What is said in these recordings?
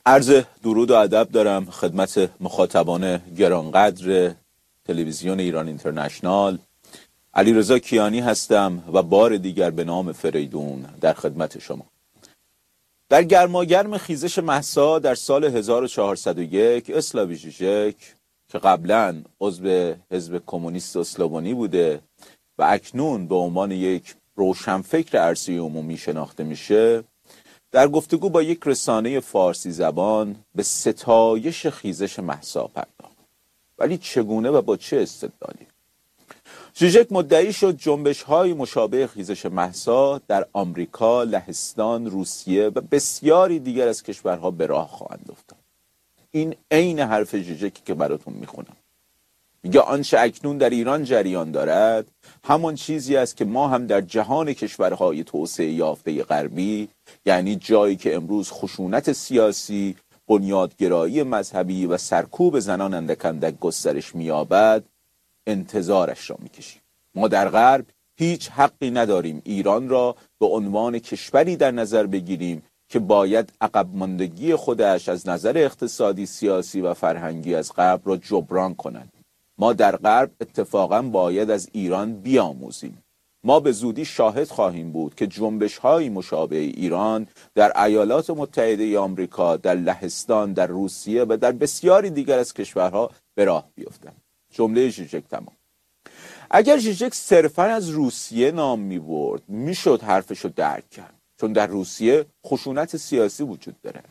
عرض درود و ادب دارم خدمت مخاطبان گرانقدر تلویزیون ایران اینترنشنال. علیرضا کیانی هستم و بار دیگر به نام فریدون در خدمت شما. در گرماگرم خیزش مهسا در سال 1401 اسلاوی ژیژک که قبلا عضو حزب کمونیست اسلوونی بوده و اکنون به عنوان یک روشنفکر عرصه عمومی شناخته میشه، در گفتگو با یک رسانه فارسی زبان به ستایش خیزش مهسا پرداخت. ولی چگونه و با چه استدلالی؟ ژیژک مدعی شد جنبش‌های مشابه خیزش مهسا در آمریکا، لهستان، روسیه و بسیاری دیگر از کشورها به راه خواهند افتاد. این عین حرف ژیژکی که براتون میخونم. میگه آنچه اکنون در ایران جریان دارد همان چیزی است که ما هم در جهان کشورهای توسعه یافته غربی، یعنی جایی که امروز خشونت سیاسی، بنیادگرایی مذهبی و سرکوب زنان اندک اندک گسترش می‌یابد، انتظارش را می‌کشیم. ما در غرب هیچ حقی نداریم ایران را به عنوان کشوری در نظر بگیریم که باید عقب ماندگی خودش از نظر اقتصادی، سیاسی و فرهنگی از غرب را جبران کند. ما در غرب اتفاقا باید از ایران بیاموزیم. ما به زودی شاهد خواهیم بود که جنبش‌های مشابه ایران در ایالات متحده آمریکا، در لهستان، در روسیه و در بسیاری دیگر از کشورها به راه بیفتند. جمله ژیژک تمام. اگر ژیژک صرفا از روسیه نام می‌برد میشد حرفشو درک کرد، چون در روسیه خشونت سیاسی وجود داره.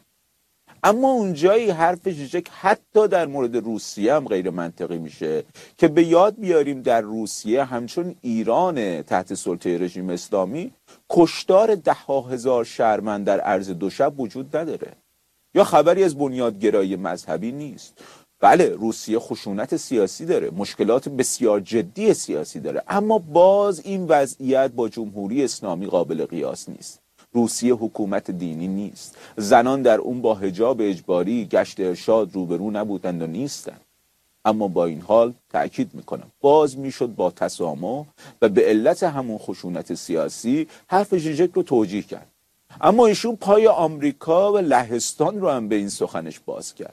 اما اونجایی حرف ژیژک حتی در مورد روسیه هم غیر منطقی میشه که به یاد بیاریم در روسیه همچون ایران تحت سلطه رژیم اسلامی کشتار 10,000 شهروند در عرض 2 شب وجود نداره یا خبری از بنیادگرایی مذهبی نیست. بله، روسیه خشونت سیاسی داره، مشکلات بسیار جدی سیاسی داره، اما باز این وضعیت با جمهوری اسلامی قابل قیاس نیست. روسیه حکومت دینی نیست. زنان در اون با حجاب اجباری گشت ارشاد روبرو نبودند و نیستند. اما با این حال تأکید میکنم باز میشد با تسامح و به علت همون خشونت سیاسی حرف ژیژک رو توجیه کرد. اما ایشون پای آمریکا و لهستان رو هم به این سخنش باز کرد.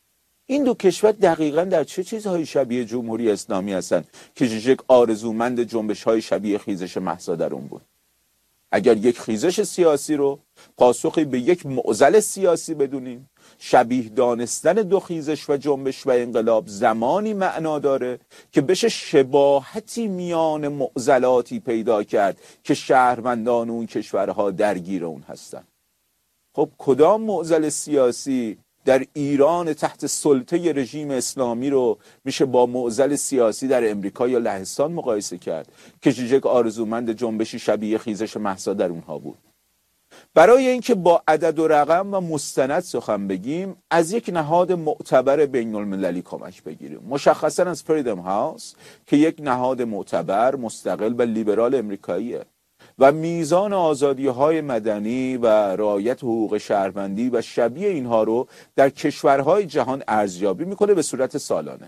این دو کشور دقیقاً در چه چیزهای شبیه جمهوری اسلامی هستند که ژیژک آرزومند جنبش‌های شبیه خیزش مهسا در اون بود؟ اگر یک خیزش سیاسی رو پاسخی به یک معضل سیاسی بدونیم، شبیه دانستن دو خیزش و جنبش و انقلاب زمانی معنا داره که بشه شباهتی میان معضلاتی پیدا کرد که شهروندان اون کشورها درگیر اون هستن. خب کدام معضل سیاسی در ایران تحت سلطه رژیم اسلامی رو میشه با معضل سیاسی در امریکا یا لهستان مقایسه کرد که ژیژک آرزومند جنبشی شبیه خیزش مهسا در اونها بود؟ برای اینکه با عدد و رقم و مستند سخن بگیم، از یک نهاد معتبر بین المللی کمک بگیریم، مشخصا از فریدم هاوس که یک نهاد معتبر، مستقل و لیبرال امریکاییه و میزان آزادی‌های مدنی و رعایت حقوق شهروندی و شبیه اینها رو در کشورهای جهان ارزیابی میکنه به صورت سالانه.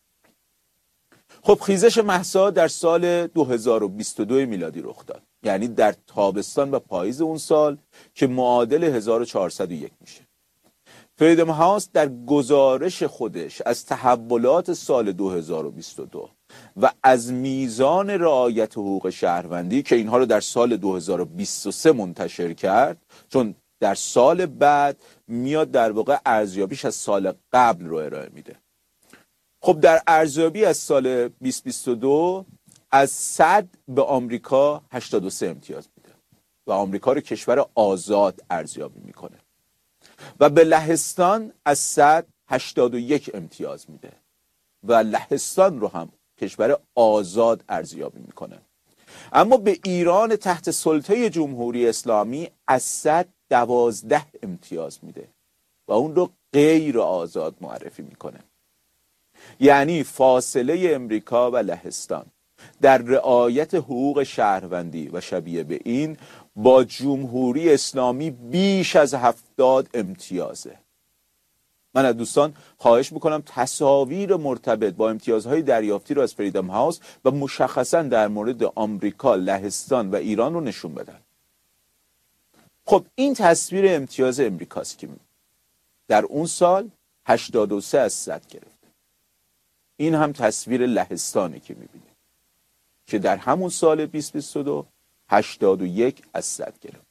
خب خیزش مهسا در سال 2022 میلادی رخ داد، یعنی در تابستان و پاییز اون سال که معادل 1401 میشه. فریدم هاوس در گزارش خودش از تحولات سال 2022 و از میزان رعایت حقوق شهروندی که اینها رو در سال 2023 منتشر کرد، چون در سال بعد میاد در واقع ارزیابیش از سال قبل رو ارائه میده. خب در ارزیابی از سال 2022 از 100 به آمریکا 83 امتیاز میده و آمریکا رو کشور آزاد ارزیابی میکنه و به لهستان از 100 81 امتیاز میده و لهستان رو هم کشور آزاد ارزیابی میکنه. اما به ایران تحت سلطه جمهوری اسلامی از 100 12 امتیاز میده و اون رو غیر آزاد معرفی میکنه. یعنی فاصله امریکا و لهستان در رعایت حقوق شهروندی و شبیه به این با جمهوری اسلامی بیش از 70 امتیازه. من از دوستان خواهش میکنم تصاویر مرتبط با امتیازهای دریافتی رو از فریدم هاوس و مشخصا در مورد آمریکا، لهستان و ایران رو نشون بدن. خب این تصویر امتیاز امریکاست که در اون سال 83 از 100 گرفته. این هم تصویر لهستانی که میبینید که در همون سال 2022 81 از 100 گرفت.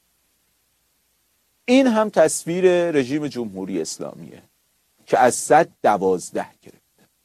این هم تصویر رژیم جمهوری اسلامیه که از 100 12 گرفته.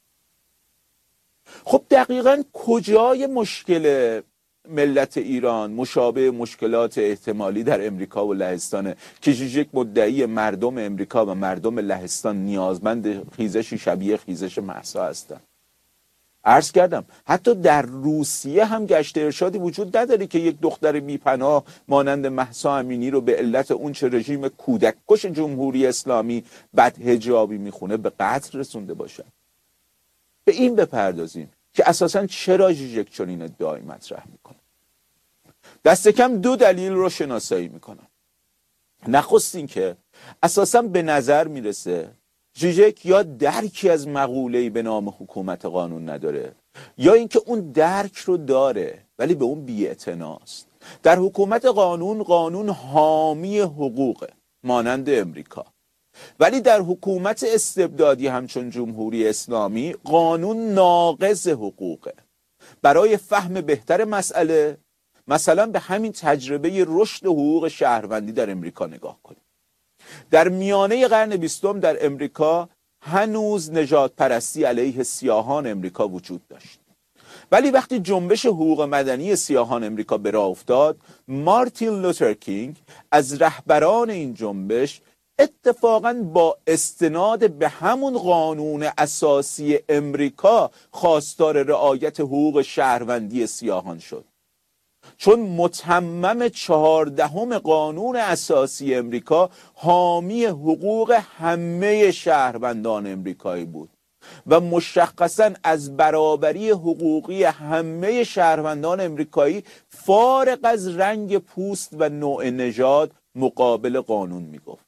خب دقیقاً کجای مشکل ملت ایران مشابه مشکلات احتمالی در امریکا و لهستانه که ژیژک مدعی مردم امریکا و مردم لهستان نیازمند خیزشی شبیه خیزش مهسا هستند؟ عرض کردم حتی در روسیه هم گشت ارشادی وجود نداره که یک دختر بی‌پناه مانند مهسا امینی رو به علت اون چه رژیم کودککش جمهوری اسلامی بدحجابی میخونه به قتل رسونده باشه. به این بپردازیم که اساساً چرا ژیژک چنین ادعایی مطرح میکنه. دست کم 2 دلیل رو شناسایی میکنم. نخست این که اساساً به نظر میرسه ژیژک یا درکی از مقوله‌ای به نام حکومت قانون نداره یا اینکه اون درک رو داره ولی به اون بی‌اعتناست. در حکومت قانون حامی حقوقه مانند امریکا، ولی در حکومت استبدادی همچون جمهوری اسلامی قانون ناقض حقوقه. برای فهم بهتر مسئله مثلا به همین تجربه رشد حقوق شهروندی در امریکا نگاه کنید. در میانه قرن 20 در امریکا هنوز نژادپرستی علیه سیاهان امریکا وجود داشت، ولی وقتی جنبش حقوق مدنی سیاهان امریکا به راه افتاد، مارتین لوتر کینگ از رهبران این جنبش اتفاقاً با استناد به همون قانون اساسی امریکا خواستار رعایت حقوق شهروندی سیاهان شد، چون متمم 14 قانون اساسی امریکا حامی حقوق همه شهروندان امریکایی بود و مشخصاً از برابری حقوقی همه شهروندان امریکایی فارغ از رنگ پوست و نوع نژاد مقابل قانون میگفت.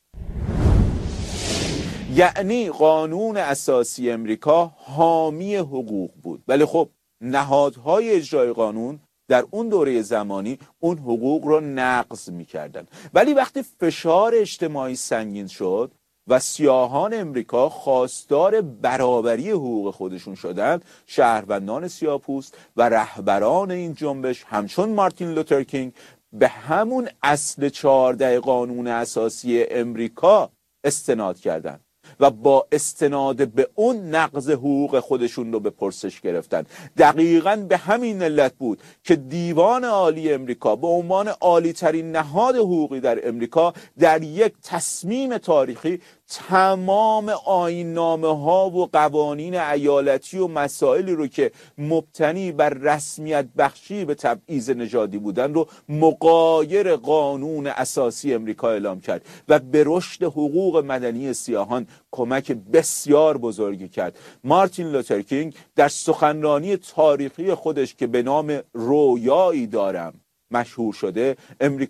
یعنی قانون اساسی امریکا حامی حقوق بود، ولی خب نهادهای اجرای قانون در اون دوره زمانی اون حقوق رو نقض می‌کردن. ولی وقتی فشار اجتماعی سنگین شد و سیاهان امریکا خواستار برابری حقوق خودشون شدند، شهروندان سیاه‌پوست و رهبران این جنبش همچون مارتین لوتر کینگ به همون اصل 14 قانون اساسی امریکا استناد کردند و با استناد به اون نقض حقوق خودشون رو به پرسش گرفتن. دقیقاً به همین علت بود که دیوان عالی امریکا به عنوان عالی ترین نهاد حقوقی در امریکا در یک تصمیم تاریخی تمام آیین‌نامه‌ها و قوانین ایالتی و مسائلی رو که مبتنی بر رسمیت بخشی به تبعیض نژادی بودن رو مغایر قانون اساسی امریکا اعلام کرد و به رشد حقوق مدنی سیاهان کمک بسیار بزرگی کرد. مارتین لوتر کینگ در سخنرانی تاریخی خودش که به نام رویایی دارم مشهور شده،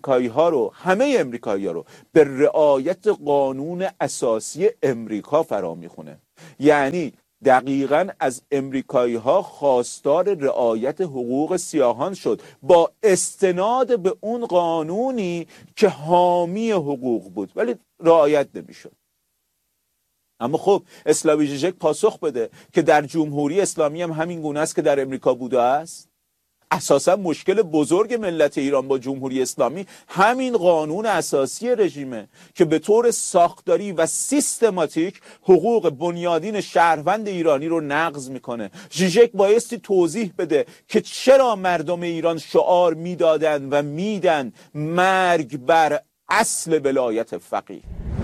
همه امریکایی ها رو به رعایت قانون اساسی امریکا فرا میخونه. یعنی دقیقاً از امریکایی ها خواستار رعایت حقوق سیاهان شد با استناد به اون قانونی که حامی حقوق بود ولی رعایت نمیشد. اما خب اسلاوی ژیژک پاسخ بده که در جمهوری اسلامی هم همین گونه است که در امریکا بوده است. اساسا مشکل بزرگ ملت ایران با جمهوری اسلامی همین قانون اساسی رژیمه که به طور ساختاری و سیستماتیک حقوق بنیادین شهروند ایرانی رو نقض میکنه. ژیژک بایستی توضیح بده که چرا مردم ایران شعار میدادن و میدن مرگ بر اصل ولایت فقیه.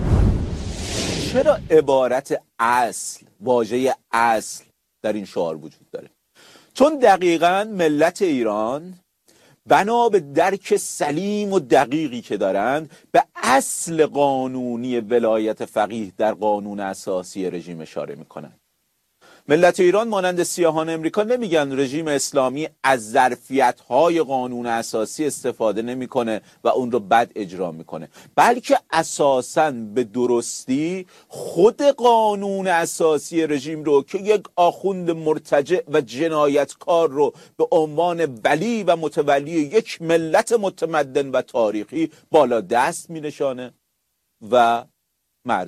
چرا عبارت اصل، واژه اصل در این شعار وجود داره؟ چون دقیقاً ملت ایران بنا به درک سلیم و دقیقی که دارند به اصل قانونی ولایت فقیه در قانون اساسی رژیم اشاره میکنند. ملت ایران مانند سیاهان امریکا نمیگن رژیم اسلامی از ظرفیت‌های قانون اساسی استفاده نمیکنه و اون رو بد اجرا میکنه، بلکه اساساً به درستی خود قانون اساسی رژیم رو که یک آخوند مرتجع و جنایتکار رو به عنوان ولی و متولی یک ملت متمدن و تاریخی بالا دست مینشانه و مردم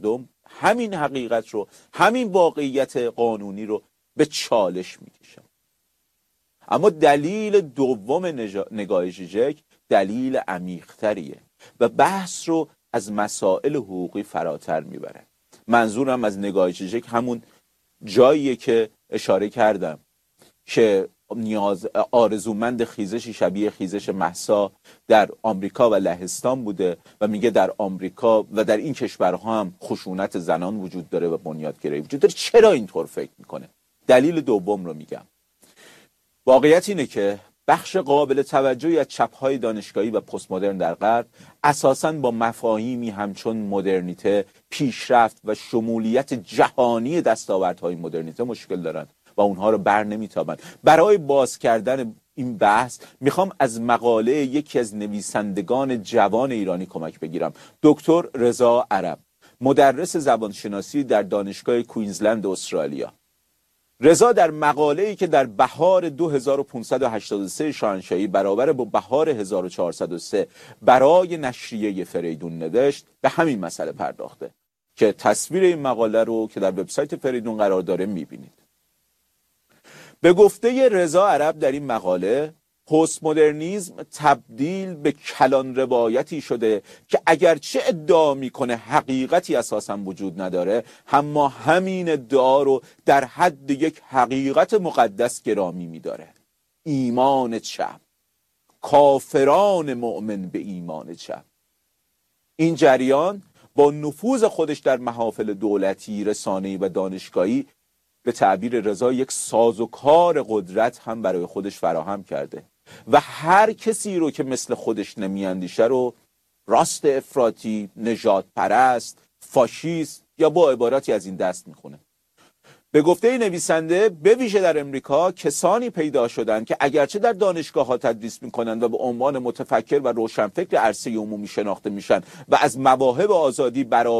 همین حقیقت رو، همین واقعیت قانونی رو به چالش میکشن. اما دلیل دوم نگاه ژیژک دلیل عمیق‌تریه و بحث رو از مسائل حقوقی فراتر میبره. منظورم از نگاه ژیژک همون جاییه که اشاره کردم که آرزومند خیزشی شبیه خیزش مهسا در آمریکا و لهستان بوده و میگه در آمریکا و در این کشورها هم خشونت زنان وجود داره و بنیادگرایی وجود داره. چرا اینطور فکر میکنه؟ دلیل دوم رو میگم. واقعیت اینه که بخش قابل توجهی از چپ‌های دانشگاهی و پست مدرن در غرب اساساً با مفاهیمی همچون مدرنیته، پیشرفت و شمولیت جهانی دستاوردهای مدرنیته مشکل دارن و اونها رو بر نمیتابن. برای باز کردن این بحث میخوام از مقاله یکی از نویسندگان جوان ایرانی کمک بگیرم، دکتر رضا عرب، مدرس زبانشناسی در دانشگاه کوینزلند استرالیا. رضا در مقاله‌ای که در بهار 2583 شاهنشاهی برابر با بهار 1403 برای نشریه فریدون نوشت به همین مسئله پرداخته که تصویر این مقاله رو که در وبسایت فریدون قرار داره میبینید. به گفته رضا عرب در این مقاله، پست مدرنیسم تبدیل به کلان روایتی شده که اگرچه ادعا میکنه حقیقتی اساسا وجود نداره، اما همین ادعا رو در حد یک حقیقت مقدس گرامی میداره: ایمان چپ، کافران مؤمن به ایمان چپ. این جریان با نفوذ خودش در محافل دولتی، رسانه‌ای و دانشگاهی به تعبیر رضا یک سازوکار قدرت هم برای خودش فراهم کرده و هر کسی رو که مثل خودش نمیاندیشه رو راست افراطی، نژاد پرست، فاشیست یا با عباراتی از این دست میخونه. به گفته نویسنده، به ویژه در امریکا کسانی پیدا شدن که اگرچه در دانشگاه ها تدریس میکنن و به عنوان متفکر و روشنفکر عرصه عمومی شناخته میشن و از مواهب آزادی،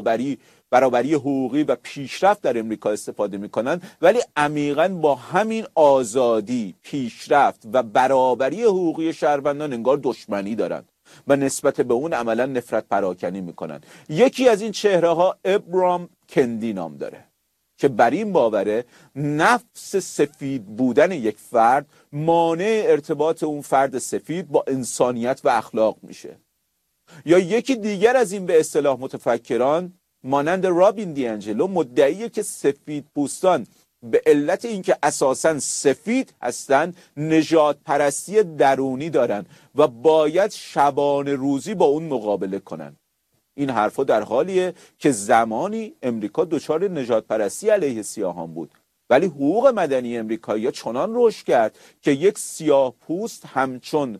برابری حقوقی و پیشرفت در امریکا استفاده میکنن، ولی عمیقاً با همین آزادی، پیشرفت و برابری حقوقی شهروندان انگار دشمنی دارن و نسبت به اون عملا نفرت پراکنی میکنن. یکی از این چهره ها ابرام کندی نام داره که بر این باوره نفس سفید بودن یک فرد مانع ارتباط اون فرد سفید با انسانیت و اخلاق میشه. یا یکی دیگر از این به اصطلاح متفکران مانند رابین دیانجلو مدعیه که سفید پوستان به علت اینکه اساساً سفید هستن نژاد پرستی درونی دارن و باید شبانه روزی با اون مقابله کنن. این حرفا در حالیه که زمانی امریکا دچار نژاد پرستی علیه سیاهان بود، ولی حقوق مدنی امریکایی‌ها چنان رشد کرد که یک سیاه پوست همچون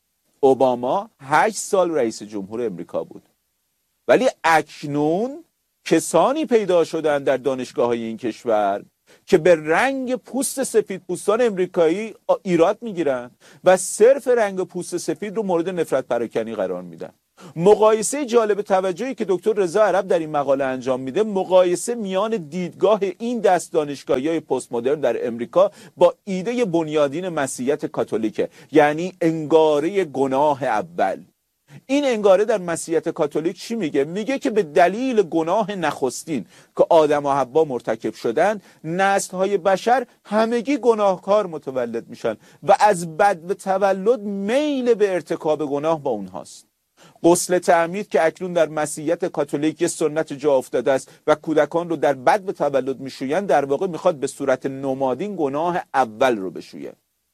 اوباما 8 سال رئیس جمهور امریکا بود. ولی اکنون کسانی پیدا شدن در دانشگاه‌های این کشور که به رنگ پوست سفید پوستان امریکایی ایراد میگیرن و صرف رنگ پوست سفید رو مورد نفرت پراکنی قرار میدن. مقایسه جالب توجهی که دکتر رضا عرب در این مقاله انجام میده، مقایسه میان دیدگاه این دست دانشگاهی‌های پست مدرن در امریکا با ایده بنیادین مسیحیت کاتولیکه، یعنی انگاره گناه اول. این انگاره در مسیحیت کاتولیک چی میگه؟ میگه که به دلیل گناه نخستین که آدم و حوا مرتکب شدن، نسل‌های بشر همگی گناهکار متولد میشن و از بد تولد میل به ارتکاب گناه با اونهاست. غسل تعمید که اکنون در مسیحیت کاتولیک یه سنت جا افتاده است و کودکان رو در بد تولد میشوین، در واقع میخواد به صورت نمادین گناه اول رو بشویه.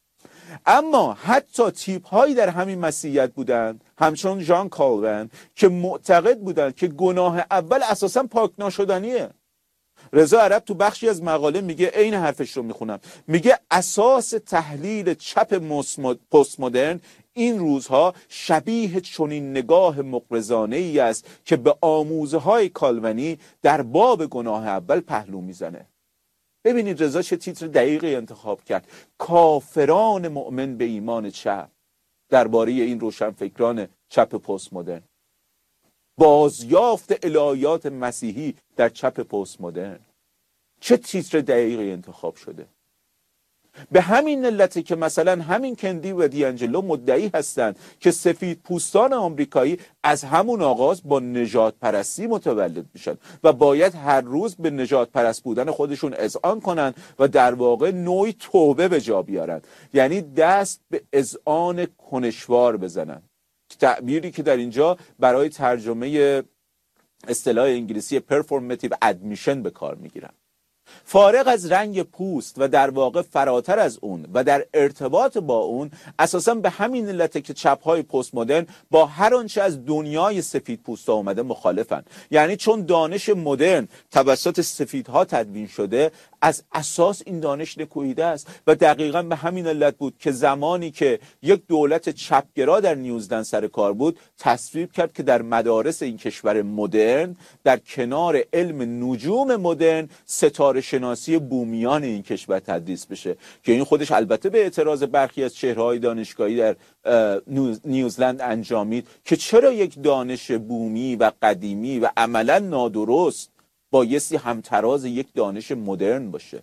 اما حتی تیپ هایی در همین مسیحیت بودند، همچون ژان کالوین، که معتقد بودند که گناه اول اساسا پاک ناشدنیه. رضا عرب تو بخشی از مقاله میگه، عین حرفش رو میخونم، میگه اساس تحلیل چپ پست مدرن این روزها شبیه چنین نگاه مقرضانه ای است که به آموزه های کالوینی در باب گناه اول پهلو میزنه. ببینید رضا چه تیتر دقیقی انتخاب کرد: کافران مؤمن به ایمان چپ، درباره این روشنفکران چپ پست مدرن. بازیافت الهیات مسیحی در چپ پست مدرن. چه تیتر دقیقی انتخاب شده. به همین علته که مثلا همین کندی و دیانجلو مدعی هستند که سفید پوستان آمریکایی از همون آغاز با نژاد پرستی متولد میشن و باید هر روز به نژاد پرست بودن خودشون اذعان کنن و در واقع نوعی توبه به جا بیارن، یعنی دست به اذعان کنشوار بزنن، تعبیری که در اینجا برای ترجمه اصطلاح انگلیسی performative admission به کار میگیرن. فارغ از رنگ پوست و در واقع فراتر از اون و در ارتباط با اون، اساساً به همین علته که چپ‌های پست مدرن با هر آنچه از دنیای سفید پوستا اومده مخالفن. یعنی چون دانش مدرن توسط سفیدها تدوین شده، از اساس این دانش نکوهیده است و دقیقاً به همین علت بود که زمانی که یک دولت چپگرا در نیوزلند سر کار بود، تصویب کرد که در مدارس این کشور مدرن در کنار علم نجوم مدرن ستاره شناسی بومیان این کشور تدریس بشه، که این خودش البته به اعتراض برخی از چهره‌های دانشگاهی در نیوزلند انجامید که چرا یک دانش بومی و قدیمی و عملا نادرست بایستی همتراز یک دانش مدرن باشه.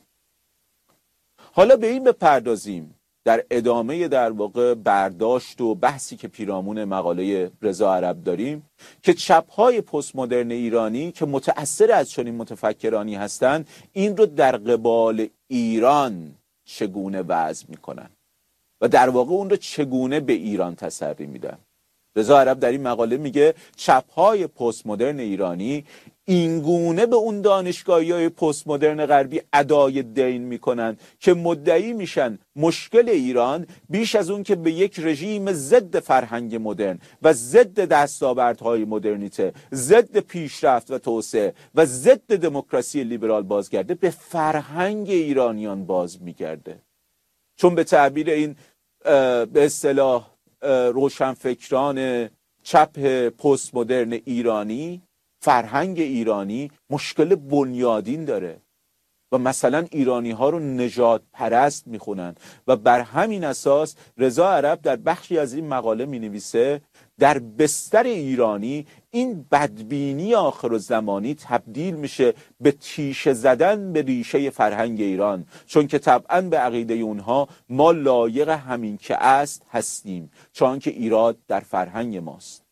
حالا به این بپردازیم در ادامه در واقع برداشت و بحثی که پیرامون مقاله رضا عرب داریم که چپ‌های پست مدرن ایرانی که متأثر از چنین متفکرانی هستند، این رو در قبال ایران چگونه وضع میکنن و در واقع اون رو چگونه به ایران تسری میدن. رضا عرب در این مقاله میگه چپ‌های پست مدرن ایرانی اینگونه به اون دانشگاهی‌های پست مدرن غربی ادای دین میکنن که مدعی میشن مشکل ایران بیش از اون که به یک رژیم ضد فرهنگ مدرن و ضد دستاوردهای مدرنیته، ضد پیشرفت و توسعه و ضد دموکراسی لیبرال بازگرده، به فرهنگ ایرانیان باز میگرده. چون به تعبیر این به اصطلاح روشنفکران چپ پست مدرن ایرانی، فرهنگ ایرانی مشکل بنیادین داره و مثلا ایرانی ها رو نژاد پرست میخونن و بر همین اساس رضا عرب در بخشی از این مقاله می نویسه در بستر ایرانی این بدبینی آخرالزمانی تبدیل میشه به تیشه زدن به ریشه فرهنگ ایران، چون که طبعا به عقیده اونها ما لایق همین که است هستیم، چون که ایراد در فرهنگ ماست.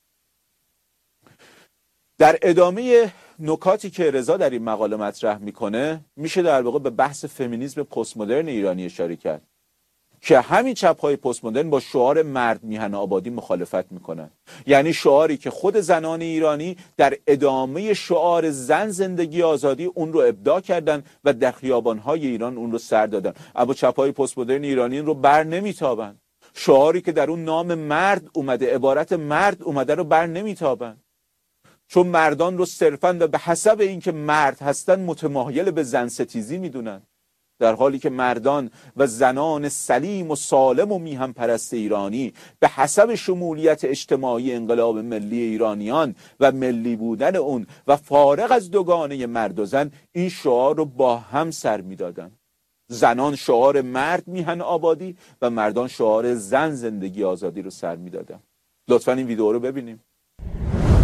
در ادامه نکاتی که رضا در این مقاله مطرح میکنه، میشه در واقع به بحث فمینیسم پست مدرن ایرانی اشاره کرد که همین چپ‌های پست مدرن با شعار مرد میهن آبادی مخالفت میکنن، یعنی شعاری که خود زنان ایرانی در ادامه شعار زن زندگی آزادی اون رو ابداع کردن و در خیابان‌های ایران اون رو سر دادن، اما چپ‌های پست مدرن ایرانی رو بر نمیتابن. شعاری که در اون نام مرد اومده، عبارت مرد اومده رو بر نمیتابن، چون مردان رو صرفاً و به حسب اینکه مرد هستن متمایل به زن ستیزی میدونن، در حالی که مردان و زنان سلیم و سالم و میهن پرست ایرانی به حسب شمولیت اجتماعی انقلاب ملی ایرانیان و ملی بودن اون و فارغ از دوگانه مرد و زن این شعار رو با هم سر میدادن. زنان شعار مرد میهن آبادی و مردان شعار زن زندگی آزادی رو سر میدادن. لطفاً این ویدیو رو ببینیم.